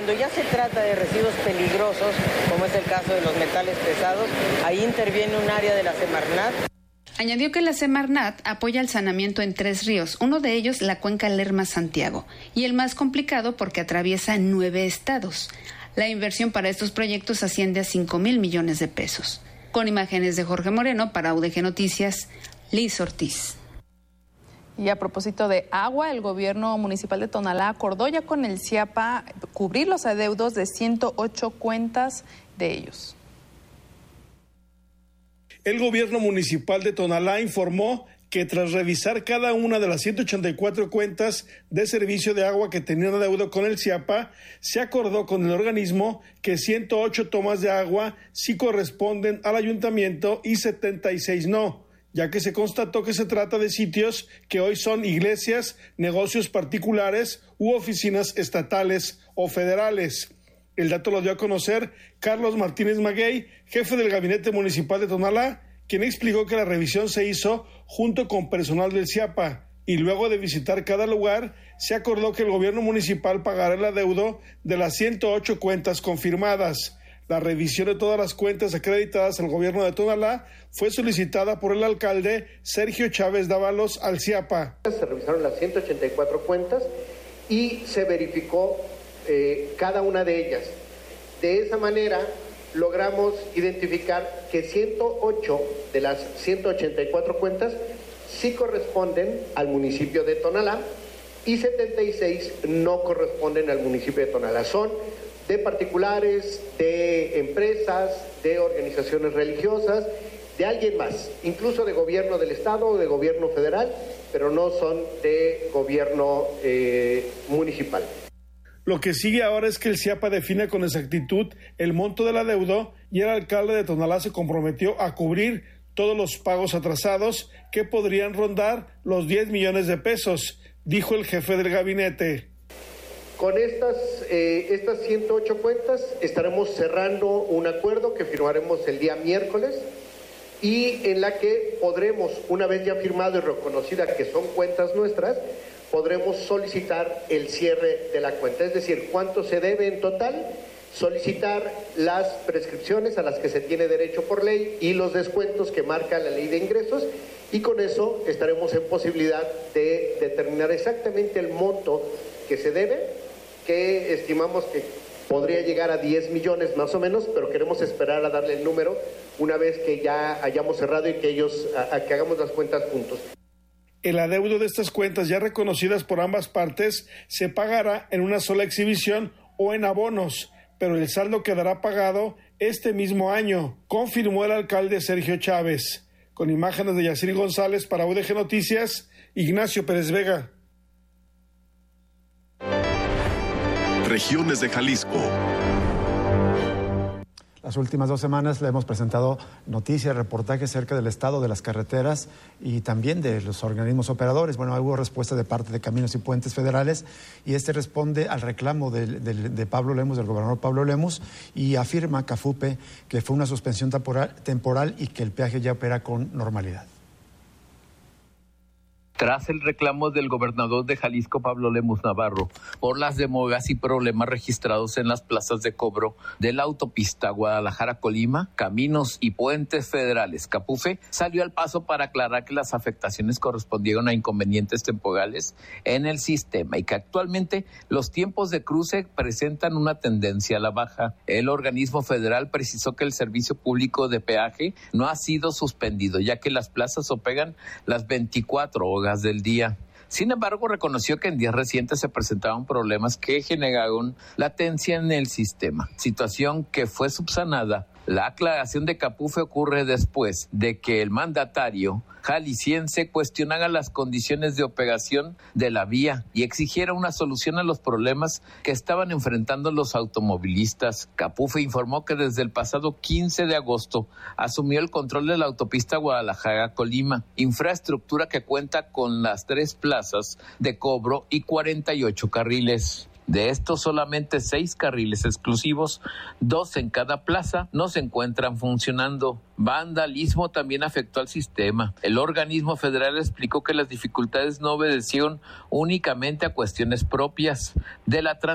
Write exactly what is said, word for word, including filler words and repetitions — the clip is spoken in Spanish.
cuando ya se trata de residuos peligrosos, como es el caso de los metales pesados, ahí interviene un área de la Semarnat. Añadió que la Semarnat apoya el saneamiento en tres ríos, uno de ellos la cuenca Lerma-Santiago, y el más complicado porque atraviesa nueve estados. La inversión para estos proyectos asciende a cinco mil millones de pesos. Con imágenes de Jorge Moreno, para U D G Noticias, Liz Ortiz. Y a propósito de agua, el gobierno municipal de Tonalá acordó ya con el CIAPA cubrir los adeudos de ciento ocho cuentas de ellos. El gobierno municipal de Tonalá informó que tras revisar cada una de las ciento ochenta y cuatro cuentas de servicio de agua que tenían adeudo con el CIAPA, se acordó con el organismo que ciento ocho tomas de agua sí corresponden al ayuntamiento y setenta y seis no, ya que se constató que se trata de sitios que hoy son iglesias, negocios particulares u oficinas estatales o federales. El dato lo dio a conocer Carlos Martínez Maguey, jefe del gabinete municipal de Tonalá, quien explicó que la revisión se hizo junto con personal del CIAPA y luego de visitar cada lugar, se acordó que el gobierno municipal pagará el adeudo de las ciento ocho cuentas confirmadas. La revisión de todas las cuentas acreditadas al gobierno de Tonalá fue solicitada por el alcalde Sergio Chávez Dávalos al CIAPA. Se revisaron las ciento ochenta y cuatro cuentas y se verificó eh, cada una de ellas. De esa manera logramos identificar que ciento ocho de las ciento ochenta y cuatro cuentas sí corresponden al municipio de Tonalá y setenta y seis no corresponden al municipio de Tonalá. Son de particulares, de empresas, de organizaciones religiosas, de alguien más, incluso de gobierno del estado o de gobierno federal, pero no son de gobierno eh, municipal. Lo que sigue ahora es que el CIAPA define con exactitud el monto del adeudo y el alcalde de Tonalá se comprometió a cubrir todos los pagos atrasados que podrían rondar los diez millones de pesos, dijo el jefe del gabinete. Con estas, eh, estas ciento ocho cuentas estaremos cerrando un acuerdo que firmaremos el día miércoles y en la que podremos, una vez ya firmado y reconocida que son cuentas nuestras, podremos solicitar el cierre de la cuenta, es decir, cuánto se debe en total, solicitar las prescripciones a las que se tiene derecho por ley y los descuentos que marca la ley de ingresos, y con eso estaremos en posibilidad de determinar exactamente el monto que se debe, que estimamos que podría llegar a diez millones más o menos, pero queremos esperar a darle el número una vez que ya hayamos cerrado y que ellos, a, a que hagamos las cuentas juntos. El adeudo de estas cuentas ya reconocidas por ambas partes se pagará en una sola exhibición o en abonos, pero el saldo quedará pagado este mismo año, confirmó el alcalde Sergio Chávez. Con imágenes de Yacir González para U D G Noticias, Ignacio Pérez Vega. Regiones de Jalisco. Las últimas dos semanas le hemos presentado noticias, reportajes acerca del estado de las carreteras y también de los organismos operadores. Bueno, hubo respuesta de parte de Caminos y Puentes Federales y este responde al reclamo de, de, de Pablo Lemus, del gobernador Pablo Lemus, y afirma CAFUPE que fue una suspensión temporal, temporal y que el peaje ya opera con normalidad. Tras el reclamo del gobernador de Jalisco, Pablo Lemus Navarro, por las demoras y problemas registrados en las plazas de cobro de la autopista Guadalajara-Colima, Caminos y Puentes Federales, CAPUFE, salió al paso para aclarar que las afectaciones correspondieron a inconvenientes temporales en el sistema y que actualmente los tiempos de cruce presentan una tendencia a la baja. El organismo federal precisó que el servicio público de peaje no ha sido suspendido, ya que las plazas operan las veinticuatro horas del día. Sin embargo, reconoció que en días recientes se presentaban problemas que generaron latencia en el sistema, situación que fue subsanada. La aclaración de CAPUFE ocurre después de que el mandatario jalisciense cuestionara las condiciones de operación de la vía y exigiera una solución a los problemas que estaban enfrentando los automovilistas. CAPUFE informó que desde el pasado quince de agosto asumió el control de la autopista Guadalajara-Colima, infraestructura que cuenta con las tres plazas de cobro y cuarenta y ocho carriles. De estos, solamente seis carriles exclusivos, dos en cada plaza, no se encuentran funcionando. Vandalismo también afectó al sistema. El organismo federal explicó que las dificultades no obedecieron únicamente a cuestiones propias de la transición